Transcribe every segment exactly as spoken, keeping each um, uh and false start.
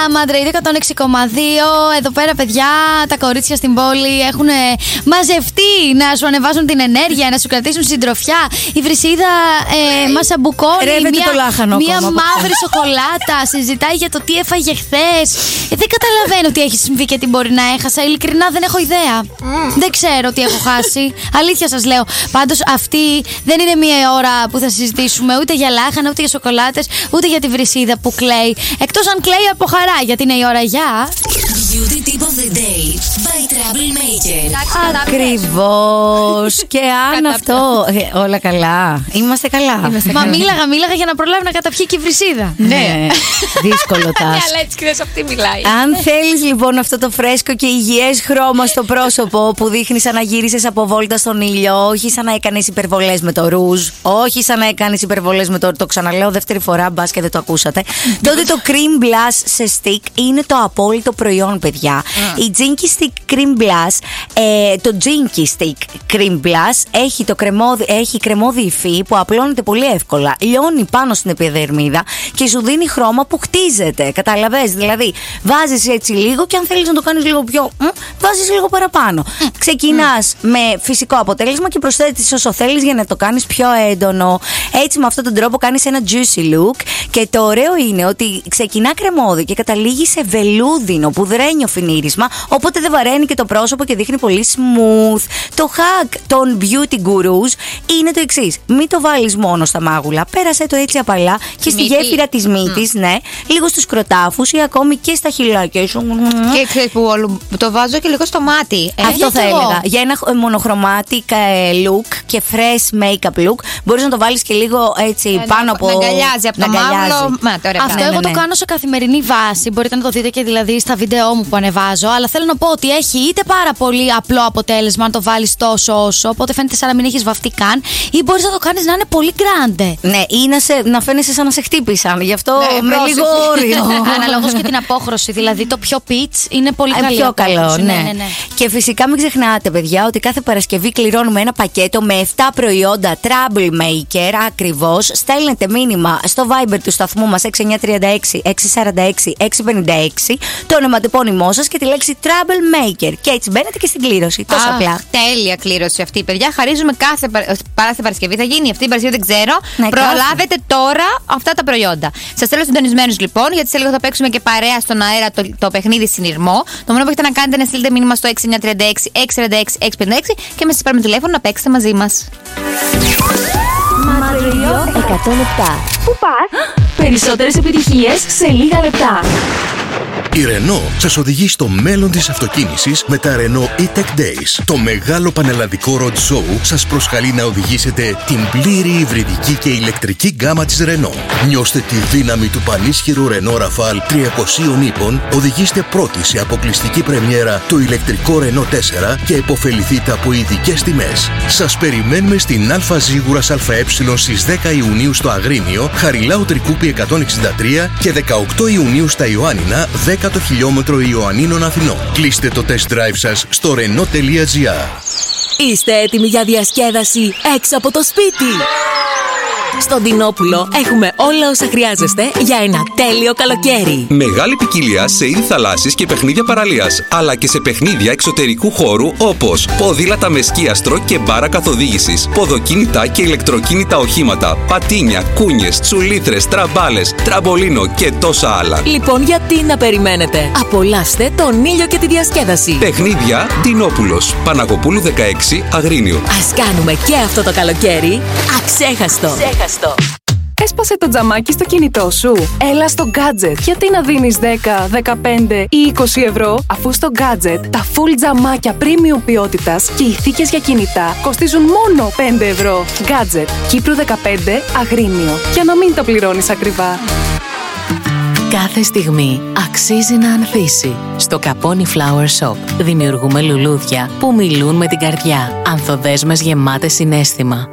Μαντρεϊδό εκατόν έξι κόμμα δύο. Εδώ πέρα, παιδιά, τα κορίτσια στην πόλη έχουν μαζευτεί να σου ανεβάζουν την ενέργεια, να σου κρατήσουν συντροφιά. Η Βρυσίδα ε, μας αμπουκώνει. Ρεύεται το λάχανο. Μια μαύρη σοκολάτα. Συζητάει για το τι έφαγε χθες. Ε, δεν καταλαβαίνω τι έχει συμβεί και τι μπορεί να έχασα. Ειλικρινά δεν έχω ιδέα. Mm. Δεν ξέρω τι έχω χάσει. Αλήθεια σας λέω. Πάντως αυτή δεν είναι μια ώρα που θα συζητήσουμε ούτε για λάχανα, ούτε για σοκολάτες, ούτε για τη Βρυσίδα που κλαίει. Εκτός αν κλαίει από χαρά, γιατί είναι η ώρα για. Beauty tip of the day by Troublemaker. Ακριβώς. Και αν αυτό. Ε, όλα καλά. Είμαστε καλά. Είμαστε Μα καλά. μίλαγα, μίλαγα για να προλάβει να καταπιεί και η Βρυσίδα. Ναι. Δύσκολο τας. Ναι, αλλά έτσι και δεν αυτή μιλάει. Αν θέλεις λοιπόν αυτό το φρέσκο και υγιές χρώμα στο πρόσωπο που δείχνει σαν να γύρισες από βόλτα στον ήλιο, όχι σαν να έκανες υπερβολές με το ρούζ, όχι σαν να έκανες υπερβολές με το. Το ξαναλέω δεύτερη φορά, μπας και δεν το ακούσατε. Τότε το cream blush σε stick είναι το απόλυτο προϊόν, παιδιά. Mm. Η Jinky Stick Cream Blush, ε, το Jinky Stick Cream Blush έχει, το κρεμόδι, έχει κρεμόδι υφή που απλώνεται πολύ εύκολα. Λιώνει πάνω στην επιδερμίδα και σου δίνει χρώμα που χτίζεται. Καταλαβες, δηλαδή βάζεις έτσι λίγο και αν θέλεις να το κάνεις λίγο πιο. Μ, βάζεις λίγο παραπάνω. Mm. Ξεκινάς mm. με φυσικό αποτέλεσμα και προσθέτεις όσο θέλεις για να το κάνεις πιο έντονο. Έτσι, με αυτόν τον τρόπο κάνεις ένα juicy look. Και το ωραίο είναι ότι ξεκινά κρεμόδι και καταλήγει σε βελούδινο που δραίνει φινίρισμα, οπότε δεν βαραίνει και το πρόσωπο και δείχνει πολύ smooth. Το hack των beauty gurus είναι το εξής: μην το βάλεις μόνο στα μάγουλα, πέρασε το έτσι απαλά και στη γέφυρα της μύτης, mm. ναι, λίγο στους κροτάφους ή ακόμη και στα χειλάκια σου. Και ξέρεις που όλο, το βάζω και λίγο στο μάτι. Ε, Αυτό θα εγώ. έλεγα. Για ένα μονοχρωμάτικα look και fresh make-up look, μπορείς να το βάλεις και λίγο έτσι ε, πάνω να, από. Να αγκαλιάζει από το μαύρο. Αυτό ναι, εγώ ναι, ναι. το κάνω σε καθημερινή βάση. Μπορείτε να το δείτε και δηλαδή στα βίντεο μου που ανεβάζω. Αλλά θέλω να πω ότι έχει είτε πάρα πολύ απλό αποτέλεσμα, αν το βάλεις τόσο όσο, οπότε φαίνεται σαν να μην έχεις βαφτεί καν, ή μπορείς να το κάνεις να είναι πολύ grande. Ναι, ή να, σε, να φαίνεσαι σαν να σε χτύπησαν. Γι' αυτό ναι, με λίγο όριο. Αναλόγως και την απόχρωση. Δηλαδή το πιο pitch είναι πολύ καλό. Πιο καλό, ναι. Ναι, ναι, ναι. Και φυσικά μην ξεχνάτε, παιδιά, ότι κάθε Παρασκευή κληρώνουμε ένα πακέτο με επτά προϊόντα Troublemaker ακριβώς. Στέλνετε μήνυμα στο Viber του σταθμού μας έξι εννιά τρία έξι έξι τέσσερα έξι έξι πέντε έξι, το ονοματεπώνυμό σας και τη λέξη Troublemaker. Και έτσι μπαίνετε και στην κλήρωση. Τόσο Αχ, απλά. Τέλεια κλήρωση αυτή, παιδιά. Χαρίζουμε κάθε παράσταση Παρασκευή. Θα γίνει αυτή η Παρασκευή, δεν ξέρω. Ναι, προλάβετε κάθε. τώρα αυτά τα προϊόντα. Σας θέλω συντονισμένους λοιπόν, γιατί σε λίγο θα παίξουμε και παρέα στον αέρα το, το παιχνίδι Συνειρμό. Το μόνο που έχετε να κάνετε είναι να στείλετε μήνυμα στο έξι εννιά τρία έξι έξι τέσσερα έξι έξι πέντε έξι και με σας πάρουμε τηλέφωνο να παίξετε μαζί μας. Μαντρεϊδό εκατόν επτά. Πού πας? Περισσότερες επιτυχίες σε λίγα λεπτά. Η Renault σας οδηγεί στο μέλλον της αυτοκίνησης με τα Renault E-Tech Days. Το μεγάλο πανελλαδικό road show σας προσκαλεί να οδηγήσετε την πλήρη υβριδική και ηλεκτρική γκάμα της Renault. Νιώστε τη δύναμη του πανίσχυρου Renault Rafale τριακοσίων ύπων, οδηγήστε πρώτοι σε αποκλειστική πρεμιέρα το ηλεκτρικό Renault τέσσερα και επωφεληθείτε από ειδικές τιμές. Σας περιμένουμε στην Α Ζήγουρας ΑΕ στις δέκα Ιουνίου στο Αγρίνιο, Χαριλάου Τρικούπη εκατόν εξήντα τρία και δεκαοκτώ Ιουνίου στα Ιωάννινα, δέκατο χιλιόμετρο Ιωαννίνων Αθηνών. Κλείστε το test drive σας στο renault τελεία gr. Είστε έτοιμοι για διασκέδαση έξω από το σπίτι? Στον Δινόπουλο έχουμε όλα όσα χρειάζεστε για ένα τέλειο καλοκαίρι. Μεγάλη ποικιλία σε είδη θαλάσσης και παιχνίδια παραλίας, αλλά και σε παιχνίδια εξωτερικού χώρου όπως ποδήλατα με σκίαστρο και μπάρα καθοδήγησης, ποδοκίνητα και ηλεκτροκίνητα οχήματα, πατίνια, κούνιες, τσουλήθρες, τραμπάλες, τραμπολίνο και τόσα άλλα. Λοιπόν, γιατί να περιμένετε? Απολαύστε τον ήλιο και τη διασκέδαση. Παιχνίδια Δινόπουλος, Παναγοπούλου δεκαέξι, Αγρίνιο. Ας κάνουμε και αυτό το καλοκαίρι αξέχαστο. Έσπασε το τζαμάκι στο κινητό σου? Έλα στο Gadget. Γιατί να δίνεις δέκα, δεκαπέντε ή είκοσι ευρώ, αφού στο Gadget τα full τζαμάκια premium ποιότητας και ηθίκες για κινητά κοστίζουν μόνο πέντε ευρώ. Gadget, Κύπρου δεκαπέντε, Αγρίνιο. Για να μην το πληρώνεις ακριβά. Κάθε στιγμή αξίζει να ανθίσει. Στο Caponi Flower Shop δημιουργούμε λουλούδια που μιλούν με την καρδιά. Ανθοδέσμες γεμάτες συναίσθημα.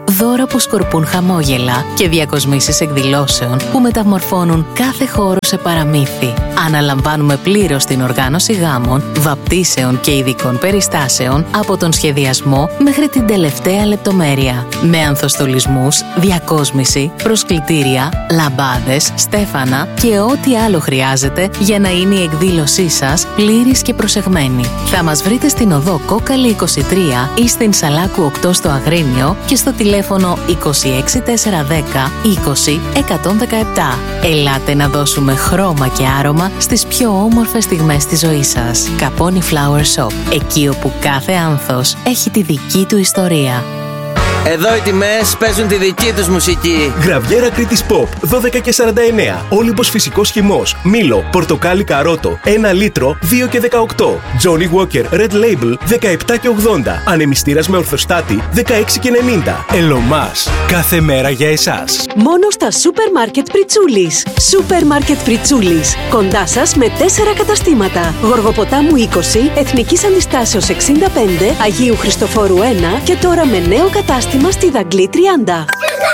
Δώρα που σκορπούν χαμόγελα και διακοσμήσεις εκδηλώσεων που μεταμορφώνουν κάθε χώρο σε παραμύθι. Αναλαμβάνουμε πλήρως την οργάνωση γάμων, βαπτίσεων και ειδικών περιστάσεων από τον σχεδιασμό μέχρι την τελευταία λεπτομέρεια. Με ανθοστολισμούς, διακόσμηση, προσκλητήρια, λαμπάδες, στέφανα και ό,τι άλλο χρειάζεται για να είναι η εκδήλωσή σας πλήρης και προσεγμένη. Θα μας βρείτε στην οδό Κόκαλη είκοσι τρία ή στην Σαλάκου οκτώ στο Αγρίνιο και στο τηλέφωνο είκοσι έξι τετρακόσια δέκα είκοσι εκατόν δεκαεπτά. Ελάτε να δώσουμε χρώμα και άρωμα στις πιο όμορφες στιγμές της ζωής σας. Καπόνι Flower Shop, εκεί όπου κάθε άνθος έχει τη δική του ιστορία. Εδώ οι τιμές παίζουν τη δική τους μουσική. Γραβιέρα Κρήτης Pop, δώδεκα και σαράντα εννέα. Όλυμπος φυσικός χυμός, Μήλο, πορτοκάλι καρότο, ένα λίτρο, δύο και δεκαοκτώ. Johnny Walker Red Label, δεκαεπτά και ογδόντα. Ανεμιστήρας με ορθοστάτη, δεκαέξι και ενενήντα. Ελομάς, κάθε μέρα για εσάς. Μόνο στα Σούπερ Μάρκετ Πριτσούλης. Σούπερ Μάρκετ Πριτσούλης. Κοντά σας με τέσσερα καταστήματα. Γοργοποτάμου είκοσι, Εθνικής Αντιστάσεως εξήντα πέντε, Αγίου Χριστοφόρου ένα και τώρα με νέο κατάστημα στη Δαγκλή τριάντα.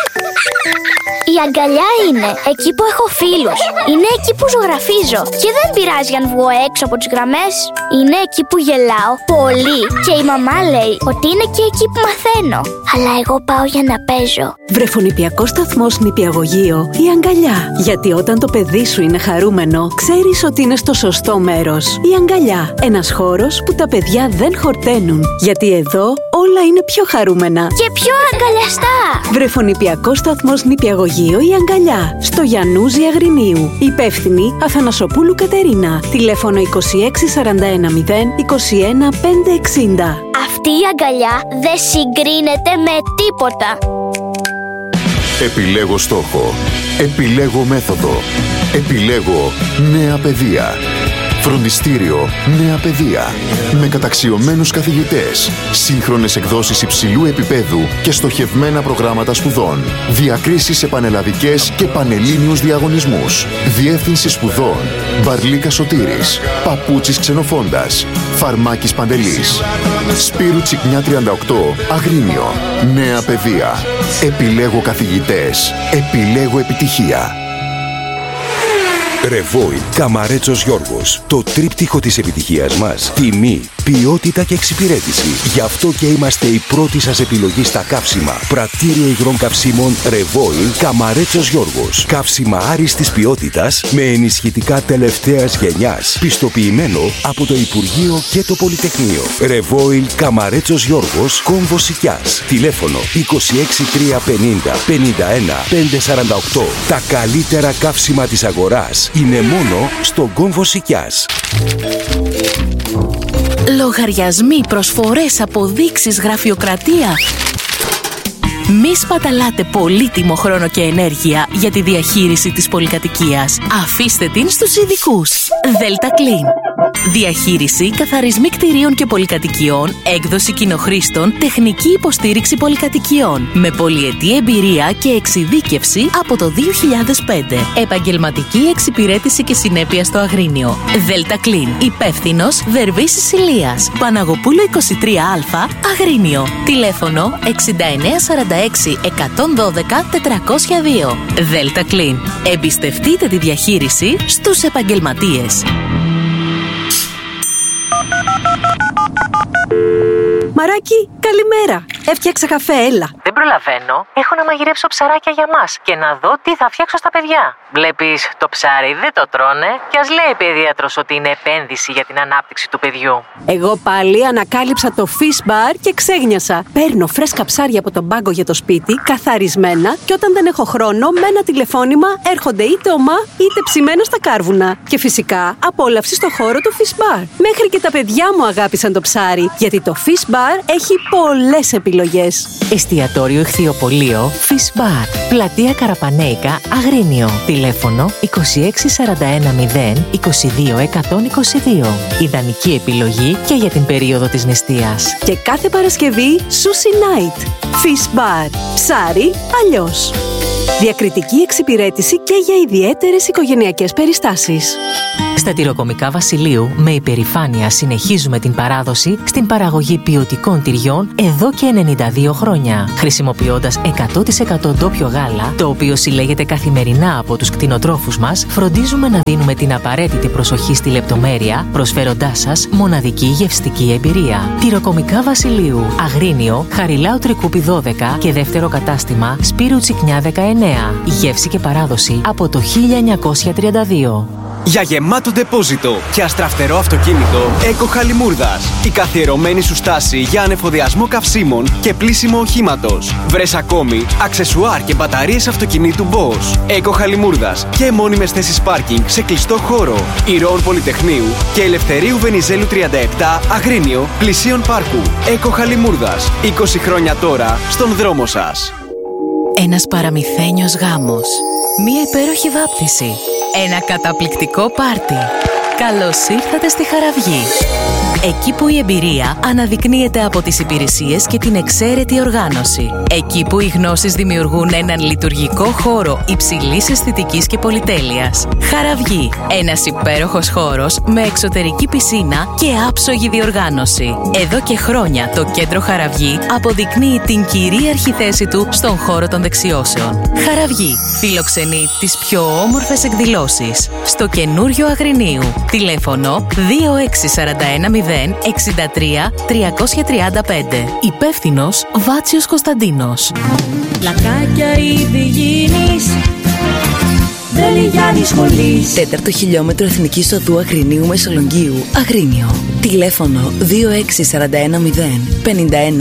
Η αγκαλιά είναι εκεί που έχω φίλους. Είναι εκεί που ζωγραφίζω. Και δεν πειράζει αν βγω έξω από τις γραμμές. Είναι εκεί που γελάω πολύ. Και η μαμά λέει ότι είναι και εκεί που μαθαίνω. Αλλά εγώ πάω για να παίζω. Βρεφονηπιακός σταθμός νηπιαγωγείο η αγκαλιά. Γιατί όταν το παιδί σου είναι χαρούμενο, ξέρεις ότι είναι στο σωστό μέρος. Η αγκαλιά. Ένας χώρος που τα παιδιά δεν χορταίνουν. Γιατί εδώ όλα είναι πιο χαρούμενα. Και πιο αγκαλιαστά. Βρεφονηπιακός σταθμός νηπιαγωγείο η αγκαλιά. Στο Γιαννούζι Αγρινίου. Υπεύθυνη Αθανασοπούλου Κατερίνα. Τηλέφωνο είκοσι έξι σαράντα ένα μηδέν είκοσι ένα πεντακόσια εξήντα. Αυτή η αγκαλιά δεν συγκρίνεται με τίποτα. Επιλέγω στόχο. Επιλέγω μέθοδο. Επιλέγω νέα παιδεία. Φροντιστήριο Νέα Παιδεία. Με καταξιωμένους καθηγητές, σύγχρονες εκδόσεις υψηλού επίπεδου και στοχευμένα προγράμματα σπουδών. Διακρίσεις σε πανελλαδικές και πανελλήνιους διαγωνισμούς. Διεύθυνση σπουδών Μπαρλίκα Σωτήρης, Παπούτσης Ξενοφόντας, Φαρμάκης Παντελής. Σπύρου Τσικνιά τριάντα οκτώ, Αγρίνιο. Νέα Παιδεία. Επιλέγω καθηγητές. Επιλέγω επιτυχία. Ρεβόιλ Καμαρέτσος Γιώργος. Το τρίπτυχο της επιτυχίας μας. Τιμή, ποιότητα και εξυπηρέτηση. Γι' αυτό και είμαστε η πρώτη σας επιλογή στα καύσιμα. Πρατήριο υγρών καυσίμων Ρεβόιλ Καμαρέτσος Γιώργος. Καύσιμα άριστης ποιότητας με ενισχυτικά τελευταίας γενιάς. Πιστοποιημένο από το Υπουργείο και το Πολυτεχνείο. Ρεβόιλ Καμαρέτσος Γιώργος, Κόμβος Σικιάς. Τηλέφωνο είκοσι έξι τριακόσια πενήντα πενήντα ένα πεντακόσια σαράντα οκτώ. Τα καλύτερα καύσιμα της αγοράς είναι μόνο στον Κόμβο Σικιάς. Λογαριασμοί, προσφορές, αποδείξεις, γραφειοκρατία. Μη σπαταλάτε πολύτιμο χρόνο και ενέργεια για τη διαχείριση της πολυκατοικίας. Αφήστε την στους ειδικούς. Delta Clean. Διαχείριση, καθαρισμοί κτηρίων και πολυκατοικιών, έκδοση κοινοχρήστων, τεχνική υποστήριξη πολυκατοικιών. Με πολυετή εμπειρία και εξειδίκευση από το δύο χιλιάδες πέντε. Επαγγελματική εξυπηρέτηση και συνέπεια στο Αγρίνιο. Delta Clean. Υπεύθυνος Δερβίσης Ηλίας. Παναγοπούλου είκοσι τρία Α, Αγρίνιο. Τηλέφωνο εξήντα εννέα σαράντα έξι εκατόν δώδεκα τετρακόσια δύο. Delta Clean. Εμπιστευτείτε τη διαχείριση στους επαγγελματίες. Μαράκι, καλημέρα. Έφτιαξα καφέ, έλα. Δεν προλαβαίνω. Έχω να μαγειρέψω ψαράκια για μας και να δω τι θα φτιάξω στα παιδιά. Βλέπεις, το ψάρι δεν το τρώνε και ας λέει η παιδίατρος ότι είναι επένδυση για την ανάπτυξη του παιδιού. Εγώ πάλι ανακάλυψα το Fish Bar και ξέγνιασα. Παίρνω φρέσκα ψάρια από τον πάγκο για το σπίτι, καθαρισμένα, και όταν δεν έχω χρόνο, με ένα τηλεφώνημα έρχονται είτε ομά είτε ψημένα στα κάρβουνα. Και φυσικά απόλαυση στο χώρο του Fish Bar. Μέχρι και τα παιδιά μου αγάπησαν το ψάρι, γιατί το Fish Bar έχει πολλές επιλογές. Εστιατόριο Ηχθειοπωλείο Fish Bar. Πλατεία Καραπανέικα, Αγρίνιο. Τηλέφωνο είκοσι έξι σαράντα ένα μηδέν είκοσι δύο εκατόν είκοσι δύο. Ιδανική επιλογή και για την περίοδο της νηστείας. Και κάθε Παρασκευή Sushi Night. Fish Bar. Ψάρι αλλιώς. Διακριτική εξυπηρέτηση και για ιδιαίτερες οικογενειακές περιστάσεις. Στα τυροκομικά Βασιλείου, με υπερηφάνεια συνεχίζουμε την παράδοση στην παραγωγή ποιοτικών τυριών εδώ και ενενήντα δύο χρόνια. Χρησιμοποιώντας εκατό τοις εκατό ντόπιο γάλα, το οποίο συλλέγεται καθημερινά από τους κτηνοτρόφους μας, φροντίζουμε να δίνουμε την απαραίτητη προσοχή στη λεπτομέρεια, προσφέροντάς σας μοναδική γευστική εμπειρία. Τυροκομικά Βασιλείου, Αγρίνιο, Χαριλάου Τρικούπη δώδεκα και δεύτερο κατάστημα Σπύρου Τσικνιά δεκαεννέα. Γεύση και παράδοση από το χίλια εννιακόσια τριάντα δύο. Για γεμάτο ντεπόζιτο και αστραφτερό αυτοκίνητο, Eco Χαλιμούρδας. Η καθιερωμένη σου στάση για ανεφοδιασμό καυσίμων και πλύσιμο οχήματος. Βρες ακόμη αξεσουάρ και μπαταρίες αυτοκινήτου Bosch. Eco Χαλιμούρδας και μόνιμες θέσεις πάρκινγκ σε κλειστό χώρο. Ηρώων Πολυτεχνείου και Ελευθερίου Βενιζέλου τριάντα επτά, Αγρίνιο, πλησίον πάρκου. Eco Χαλιμούρδας. είκοσι χρόνια τώρα στον δρόμο σας. Ένας παραμυθένιος γάμος. Μία υπέροχη βάπτιση. Ένα καταπληκτικό πάρτι. Καλώς ήρθατε στη Χαραυγή. Εκεί που η εμπειρία αναδεικνύεται από τις υπηρεσίες και την εξαίρετη οργάνωση. Εκεί που οι γνώσεις δημιουργούν έναν λειτουργικό χώρο υψηλής αισθητικής και πολυτέλειας. Χαραυγή. Ένας υπέροχος χώρος με εξωτερική πισίνα και άψογη διοργάνωση. Εδώ και χρόνια το κέντρο Χαραυγή αποδεικνύει την κυρίαρχη θέση του στον χώρο των δεξιώσεων. Χαραυγή. Φιλοξενεί τις πιο όμορφες εκδηλώσεις. Στο καινούριο Αγρινίου. Τηλέφωνο δύο έξι τέσσερα ένα μηδέν εξήντα τρία τριακόσια τριάντα πέντε. Υπεύθυνος Βάτσιος Κωνσταντίνος. Πλακάκια ήδη γίνεις, δεν λυγιάνει σχολής. Τέταρτο χιλιόμετρο Εθνικής Οδού Αγρινίου Μεσολογγίου. Αγρίνιο. Τηλέφωνο δύο έξι τέσσερα ένα μηδέν πενήντα ένα